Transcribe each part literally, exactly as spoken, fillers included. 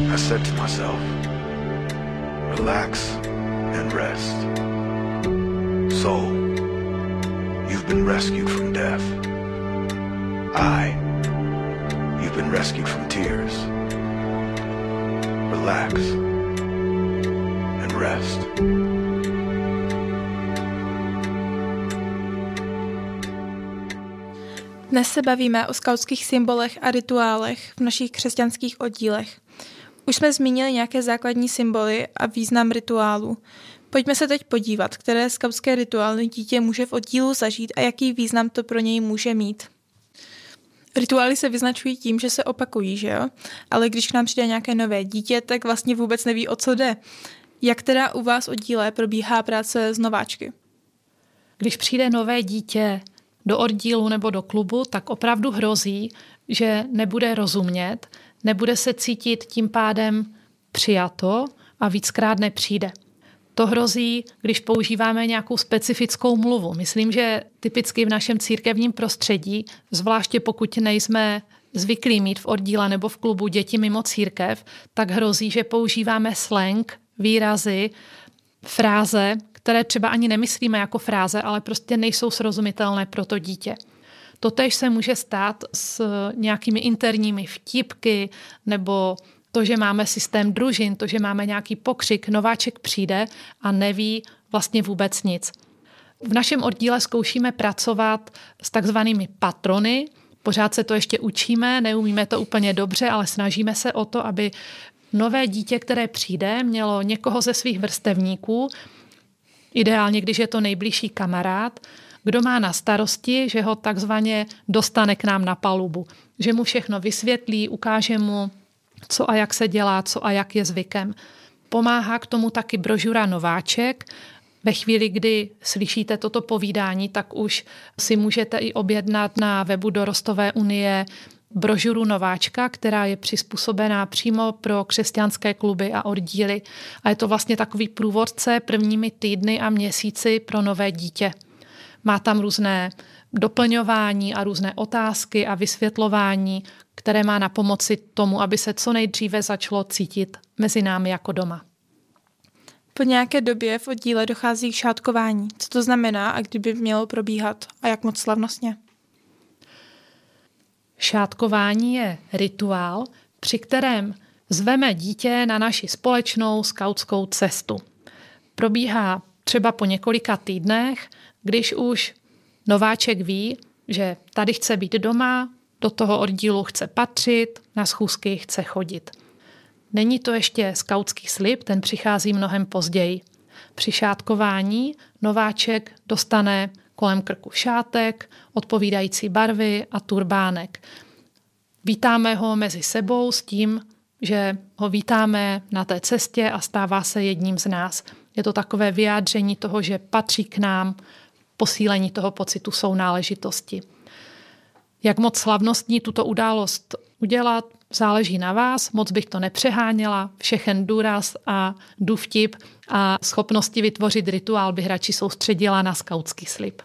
I said to myself, relax and rest. Soul, you've been rescued from death. Eye, you've been rescued from tears. Relax and rest. Dnes se bavíme o skautských symbolech a rituálech v našich křesťanských oddílech. Už jsme zmínili nějaké základní symboly a význam rituálu. Pojďme se teď podívat, které skautské rituály dítě může v oddílu zažít a jaký význam to pro něj může mít. Rituály se vyznačují tím, že se opakují, že jo? Ale když k nám přijde nějaké nové dítě, tak vlastně vůbec neví, o co jde. Jak teda u vás v oddíle probíhá práce s nováčky? Když přijde nové dítě do oddílu nebo do klubu, tak opravdu hrozí, že nebude rozumět, nebude se cítit tím pádem přijato a víckrát nepřijde. To hrozí, když používáme nějakou specifickou mluvu. Myslím, že typicky v našem církevním prostředí, zvláště pokud nejsme zvyklí mít v oddíle nebo v klubu děti mimo církev, tak hrozí, že používáme slang, výrazy, fráze, které třeba ani nemyslíme jako fráze, ale prostě nejsou srozumitelné pro to dítě. Totéž se může stát s nějakými interními vtipky nebo to, že máme systém družin, to, že máme nějaký pokřik, nováček přijde a neví vlastně vůbec nic. V našem oddíle zkoušíme pracovat s takzvanými patrony. Pořád se to ještě učíme, neumíme to úplně dobře, ale snažíme se o to, aby nové dítě, které přijde, mělo někoho ze svých vrstevníků, ideálně, když je to nejbližší kamarád, kdo má na starosti, že ho takzvaně dostane k nám na palubu. Že mu všechno vysvětlí, ukáže mu, co a jak se dělá, co a jak je zvykem. Pomáhá k tomu taky brožura Nováček. Ve chvíli, kdy slyšíte toto povídání, tak už si můžete i objednat na webu Dorostové unie brožuru Nováčka, která je přizpůsobená přímo pro křesťanské kluby a oddíly. A je to vlastně takový průvodce prvními týdny a měsíci pro nové dítě. Má tam různé doplňování a různé otázky a vysvětlování, které má na pomoci tomu, aby se co nejdříve začalo cítit mezi námi jako doma. Po nějaké době v oddíle dochází k šátkování. Co to znamená a kdy by mělo probíhat a jak moc slavnostně? Šátkování je rituál, při kterém zveme dítě na naši společnou skautskou cestu. Probíhá třeba po několika týdnech, když už nováček ví, že tady chce být doma, do toho oddílu chce patřit, na schůzky chce chodit. Není to ještě skautský slib, ten přichází mnohem později. Při šátkování nováček dostane kolem krku šátek, odpovídající barvy a turbánek. Vítáme ho mezi sebou s tím, že ho vítáme na té cestě a stává se jedním z nás. Je to takové vyjádření toho, že patří k nám, posílení toho pocitu sounáležitosti. Jak moc slavnostní tuto událost udělat, záleží na vás, moc bych to nepřeháněla, všechen důraz a důvtip a schopnosti vytvořit rituál bych radši soustředila na skautský slib.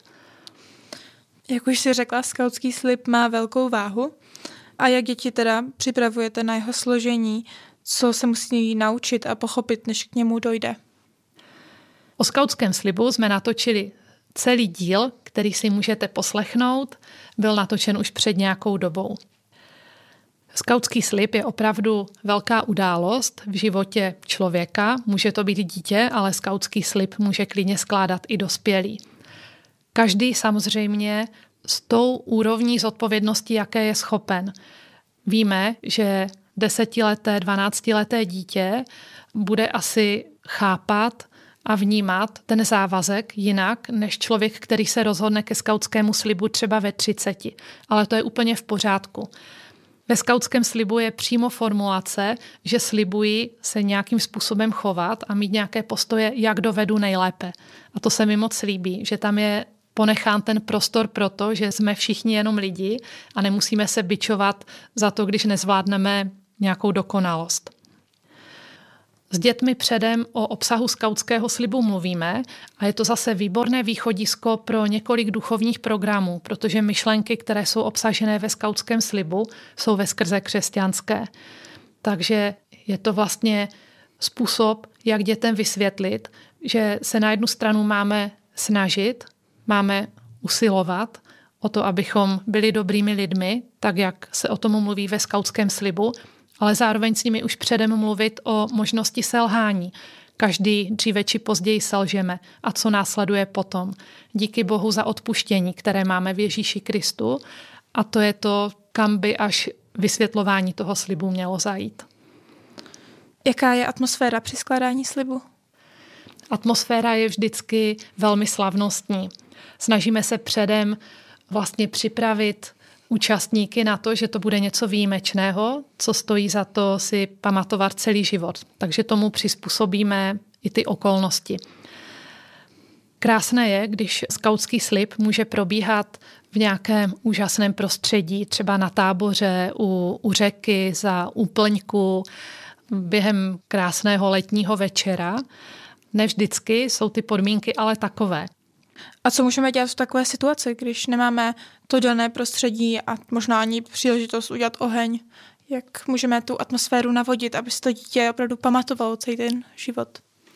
Jak už si řekla, skautský slib má velkou váhu. A jak děti teda připravujete na jeho složení, co se musí naučit a pochopit, než k němu dojde? O skautském slibu jsme natočili celý díl, který si můžete poslechnout, byl natočen už před nějakou dobou. Skautský slib je opravdu velká událost v životě člověka. Může to být dítě, ale skautský slib může klidně skládat i dospělý. Každý samozřejmě s tou úrovní zodpovědnosti, jaké je schopen. Víme, že desetileté, dvanáctileté dítě bude asi chápat a vnímat ten závazek jinak, než člověk, který se rozhodne ke skautskému slibu třeba ve třiceti. Ale to je úplně v pořádku. Ve skautském slibu je přímo formulace, že slibuji se nějakým způsobem chovat a mít nějaké postoje, jak dovedu nejlépe. A to se mi moc líbí, že tam je ponechán ten prostor pro to, že jsme všichni jenom lidi a nemusíme se bičovat za to, když nezvládneme nějakou dokonalost. S dětmi předem o obsahu skautského slibu mluvíme a je to zase výborné východisko pro několik duchovních programů, protože myšlenky, které jsou obsažené ve skautském slibu, jsou veskrze křesťanské. Takže je to vlastně způsob, jak dětem vysvětlit, že se na jednu stranu máme snažit, máme usilovat o to, abychom byli dobrými lidmi, tak jak se o tom mluví ve skautském slibu, ale zároveň s nimi už předem mluvit o možnosti selhání. Každý dříve či později selžeme. A co následuje potom? Díky Bohu za odpuštění, které máme v Ježíši Kristu. A to je to, kam by až vysvětlování toho slibu mělo zajít. Jaká je atmosféra při skládání slibu? Atmosféra je vždycky velmi slavnostní. Snažíme se předem vlastně připravit účastníky na to, že to bude něco výjimečného, co stojí za to si pamatovat celý život. Takže tomu přizpůsobíme i ty okolnosti. Krásné je, když skautský slib může probíhat v nějakém úžasném prostředí, třeba na táboře, u, u řeky, za úplňku, během krásného letního večera. Ne vždycky jsou ty podmínky ale takové. A co můžeme dělat v takové situaci, když nemáme to dané prostředí a možná ani příležitost udělat oheň? Jak můžeme tu atmosféru navodit, aby si to dítě opravdu pamatovalo celý ten život?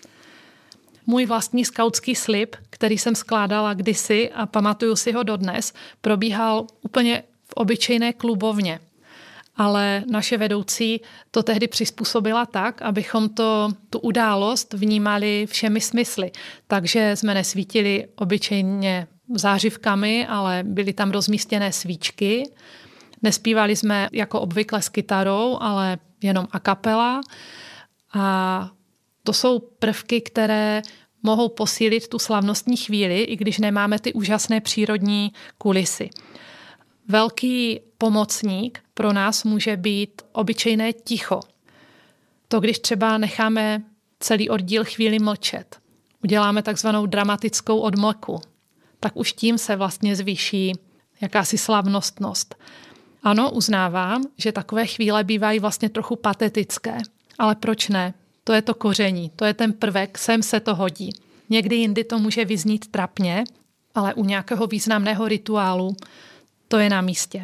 Můj vlastní skautský slib, který jsem skládala kdysi a pamatuju si ho dodnes, probíhal úplně v obyčejné klubovně. Ale naše vedoucí to tehdy přizpůsobila tak, abychom to, tu událost vnímali všemi smysly. Takže jsme nesvítili obyčejně zářivkami, ale byly tam rozmístěné svíčky. Nespívali jsme jako obvykle s kytarou, ale jenom a cappella. A to jsou prvky, které mohou posílit tu slavnostní chvíli, i když nemáme ty úžasné přírodní kulisy. Velký pomocník pro nás může být obyčejné ticho. To, když třeba necháme celý oddíl chvíli mlčet, uděláme takzvanou dramatickou odmlku, tak už tím se vlastně zvýší jakási slavnostnost. Ano, uznávám, že takové chvíle bývají vlastně trochu patetické, ale proč ne? To je to koření, to je ten prvek, sem se to hodí. Někdy jindy to může vyznít trapně, ale u nějakého významného rituálu to je na místě.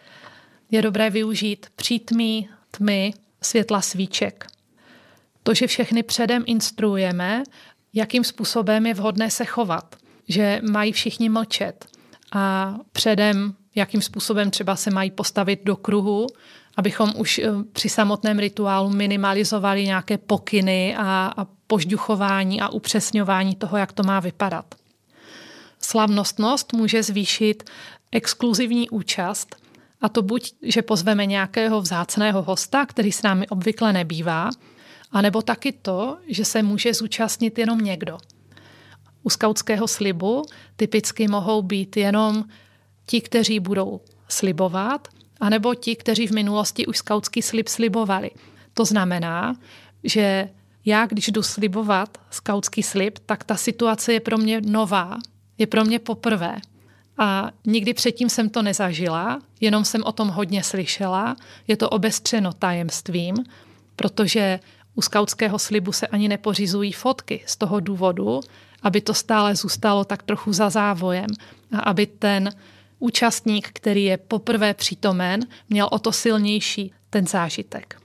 Je dobré využít přítmí, tmy, světla svíček. To, že všechny předem instruujeme, jakým způsobem je vhodné se chovat, že mají všichni mlčet a předem, jakým způsobem třeba se mají postavit do kruhu, abychom už při samotném rituálu minimalizovali nějaké pokyny a, a požďuchování a upřesňování toho, jak to má vypadat. Slavnostnost může zvýšit exkluzivní účast, a to buď, že pozveme nějakého vzácného hosta, který s námi obvykle nebývá, anebo taky to, že se může zúčastnit jenom někdo. U skautského slibu typicky mohou být jenom ti, kteří budou slibovat, anebo ti, kteří v minulosti už skautský slib slibovali. To znamená, že já, když jdu slibovat skautský slib, tak ta situace je pro mě nová, je pro mě poprvé. A nikdy předtím jsem to nezažila, jenom jsem o tom hodně slyšela. Je to obestřeno tajemstvím, protože u skautského slibu se ani nepořizují fotky z toho důvodu, aby to stále zůstalo tak trochu za závojem a aby ten účastník, který je poprvé přítomen, měl o to silnější ten zážitek.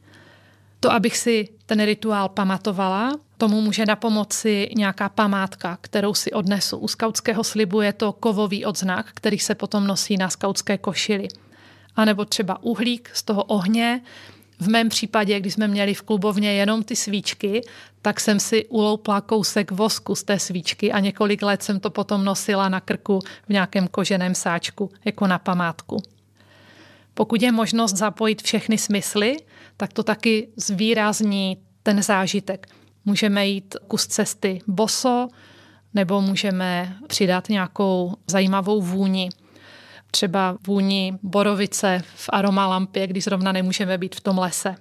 To, abych si ten rituál pamatovala, tomu může napomoci nějaká památka, kterou si odnesu. U skautského slibu je to kovový odznak, který se potom nosí na skautské košili. A nebo třeba uhlík z toho ohně. V mém případě, když jsme měli v klubovně jenom ty svíčky, tak jsem si uloupla kousek vosku z té svíčky a několik let jsem to potom nosila na krku v nějakém koženém sáčku, jako na památku. Pokud je možnost zapojit všechny smysly, tak to taky zvýrazní ten zážitek. Můžeme jít kus cesty boso, nebo můžeme přidat nějakou zajímavou vůni. Třeba vůni borovice v aromalampě, když zrovna nemůžeme být v tom lese.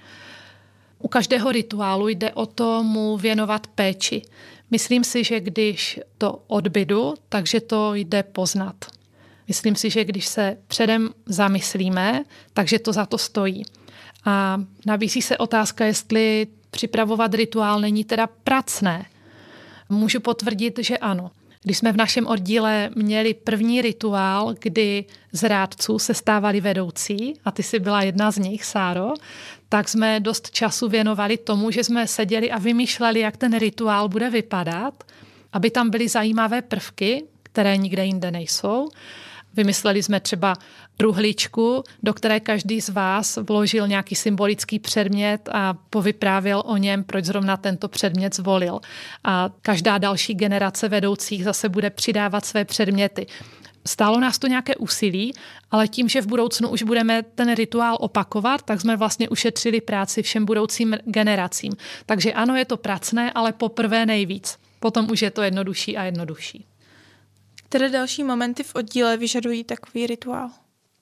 U každého rituálu jde o to mu věnovat péči. Myslím si, že když to odbydu, takže to jde poznat. Myslím si, že když se předem zamyslíme, takže to za to stojí. A nabízí se otázka, jestli připravovat rituál není teda pracné. Můžu potvrdit, že ano. Když jsme v našem oddíle měli první rituál, kdy z rádců se stávali vedoucí, a ty jsi byla jedna z nich, Sáro, tak jsme dost času věnovali tomu, že jsme seděli a vymýšleli, jak ten rituál bude vypadat, aby tam byly zajímavé prvky, které nikde jinde nejsou. Vymysleli jsme třeba truhličku, do které každý z vás vložil nějaký symbolický předmět a povyprávěl o něm, proč zrovna tento předmět zvolil. A každá další generace vedoucích zase bude přidávat své předměty. Stálo nás to nějaké úsilí, ale tím, že v budoucnu už budeme ten rituál opakovat, tak jsme vlastně ušetřili práci všem budoucím generacím. Takže ano, je to pracné, ale poprvé nejvíc. Potom už je to jednodušší a jednodušší. Které další momenty v oddíle vyžadují takový rituál?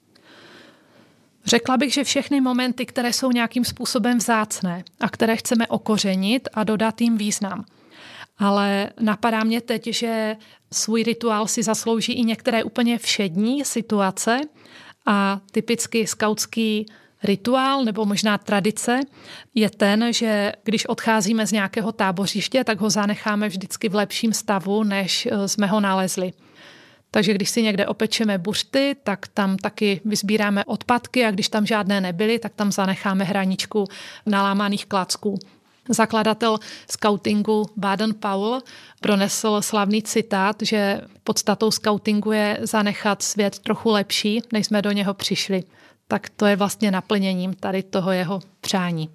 Řekla bych, že všechny momenty, které jsou nějakým způsobem vzácné a které chceme okořenit a dodat jim význam. Ale napadá mě teď, že svůj rituál si zaslouží i některé úplně všední situace a typicky skautský rituál nebo možná tradice je ten, že když odcházíme z nějakého tábořiště, tak ho zanecháme vždycky v lepším stavu, než jsme ho nalezli. Takže když si někde opečeme buřty, tak tam taky vysbíráme odpadky a když tam žádné nebyly, tak tam zanecháme hraničku nalámaných klacků. Zakladatel skautingu Baden-Powell pronesl slavný citát, že podstatou skautingu je zanechat svět trochu lepší, než jsme do něho přišli. Tak to je vlastně naplněním tady toho jeho přání.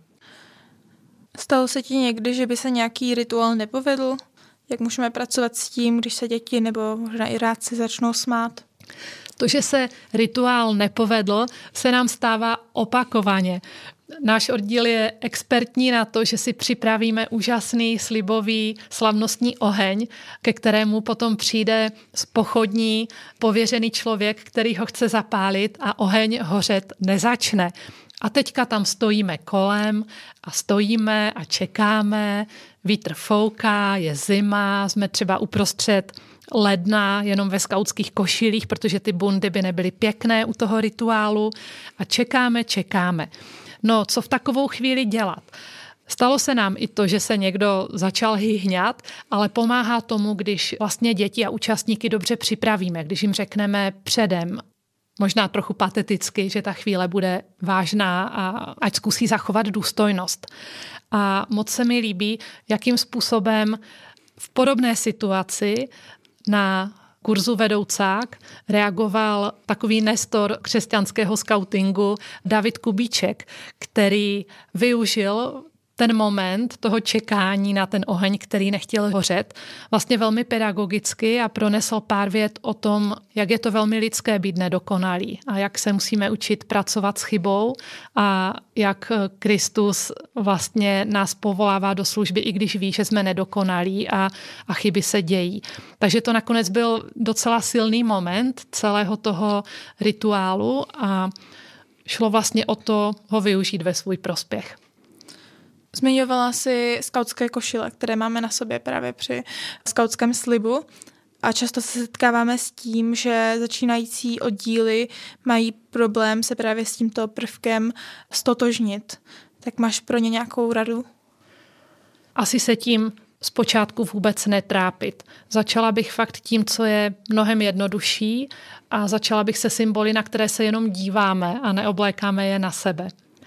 Stalo se ti někdy, že by se nějaký rituál nepovedl? Jak můžeme pracovat s tím, když se děti nebo možná i rádci začnou smát? To, že se rituál nepovedl, se nám stává opakovaně. Náš oddíl je expertní na to, že si připravíme úžasný, slibový, slavnostní oheň, ke kterému potom přijde z pochodní pověřený člověk, který ho chce zapálit a oheň hořet nezačne. A teďka tam stojíme kolem a stojíme a čekáme, vítr fouká, je zima, jsme třeba uprostřed ledna jenom ve skautských košilích, protože ty bundy by nebyly pěkné u toho rituálu a čekáme, čekáme. No, co v takovou chvíli dělat? Stalo se nám i to, že se někdo začal hýhňat, ale pomáhá tomu, když vlastně děti a účastníky dobře připravíme, když jim řekneme předem, možná trochu pateticky, že ta chvíle bude vážná a ať zkusí zachovat důstojnost. A moc se mi líbí, jakým způsobem v podobné situaci na kurzu vedoucák reagoval takový nestor křesťanského skautingu David Kubíček, který využil ten moment toho čekání na ten oheň, který nechtěl hořet, vlastně velmi pedagogicky a pronesl pár vět o tom, jak je to velmi lidské být nedokonalý a jak se musíme učit pracovat s chybou a jak Kristus vlastně nás povolává do služby, i když ví, že jsme nedokonalí a, a chyby se dějí. Takže to nakonec byl docela silný moment celého toho rituálu a šlo vlastně o to ho využít ve svůj prospěch. Zmiňovala si skautské košile, které máme na sobě právě při skautském slibu a často se setkáváme s tím, že začínající oddíly mají problém se právě s tímto prvkem stotožnit. Tak máš pro ně nějakou radu? Asi se tím zpočátku vůbec netrápit. Začala bych fakt tím, co je mnohem jednodušší a začala bych se symboly, na které se jenom díváme a neoblékáme je na sebe.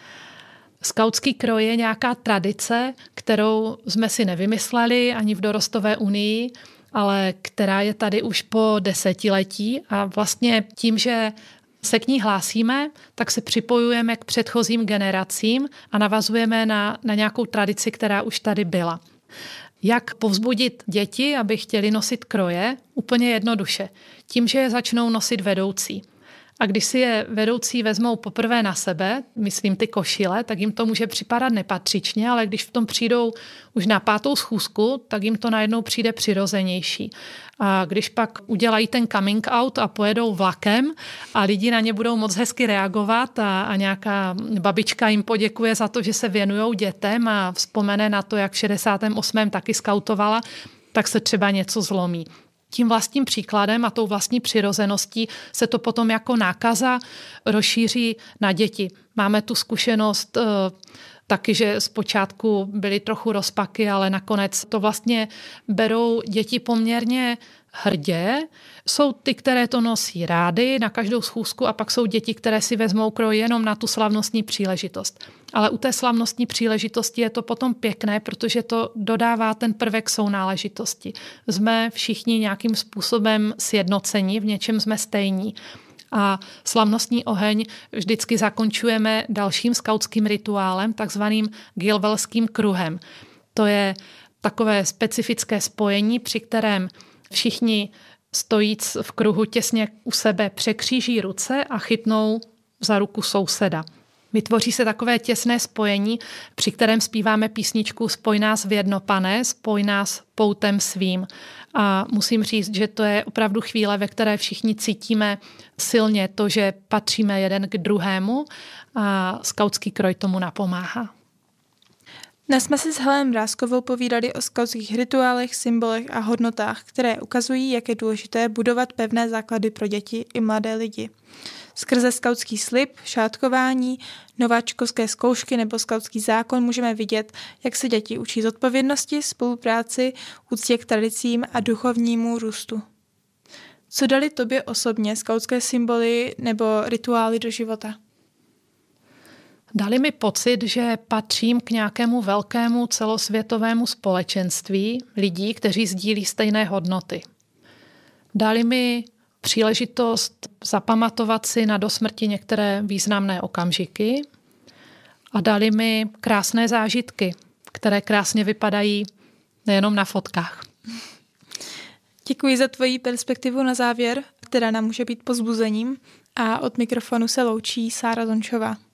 Skautský kroj je nějaká tradice, kterou jsme si nevymysleli ani v Dorostové unii, ale která je tady už po desetiletí a vlastně tím, že se k ní hlásíme, tak se připojujeme k předchozím generacím a navazujeme na, na nějakou tradici, která už tady byla. Jak povzbudit děti, aby chtěli nosit kroje? Úplně jednoduše. Tím, že je začnou nosit vedoucí. A když si je vedoucí vezmou poprvé na sebe, myslím ty košile, tak jim to může připadat nepatřičně, ale když v tom přijdou už na pátou schůzku, tak jim to najednou přijde přirozenější. A když pak udělají ten coming out a pojedou vlakem a lidi na ně budou moc hezky reagovat a, a nějaká babička jim poděkuje za to, že se věnujou dětem a vzpomene na to, jak v šedesátém osmém taky skautovala, tak se třeba něco zlomí. Tím vlastním příkladem a tou vlastní přirozeností se to potom jako nákaza rozšíří na děti. Máme tu zkušenost taky, že zpočátku byly trochu rozpaky, ale nakonec to vlastně berou děti poměrně hrdě. Jsou ty, které to nosí rády na každou schůzku a pak jsou děti, které si vezmou kroj jenom na tu slavnostní příležitost. Ale u té slavnostní příležitosti je to potom pěkné, protože to dodává ten prvek sounáležitosti. Jsme všichni nějakým způsobem sjednoceni, v něčem jsme stejní. A slavnostní oheň vždycky zakončujeme dalším skautským rituálem, takzvaným Gilvelským kruhem. To je takové specifické spojení, při kterém všichni stojíc v kruhu těsně u sebe překříží ruce a chytnou za ruku souseda. Vytvoří se takové těsné spojení, při kterém zpíváme písničku Spoj nás v jedno, Pane, spoj nás poutem svým. A musím říct, že to je opravdu chvíle, ve které všichni cítíme silně to, že patříme jeden k druhému a skautský kroj tomu napomáhá. Dnes jsme si s Helenou Mrázkovou povídali o skautských rituálech, symbolech a hodnotách, které ukazují, jak je důležité budovat pevné základy pro děti i mladé lidi. Skrze skautský slib, šátkování, nováčkovské zkoušky nebo skautský zákon můžeme vidět, jak se děti učí zodpovědnosti, spolupráci, úctě k tradicím a duchovnímu růstu. Co dali tobě osobně skautské symboly nebo rituály do života? Dali mi pocit, že patřím k nějakému velkému celosvětovému společenství lidí, kteří sdílí stejné hodnoty. Dali mi příležitost zapamatovat si na dosmrti některé významné okamžiky a dali mi krásné zážitky, které krásně vypadají nejenom na fotkách. Děkuji za tvoji perspektivu na závěr, která nám může být povzbuzením, a od mikrofonu se loučí Sára Zončová.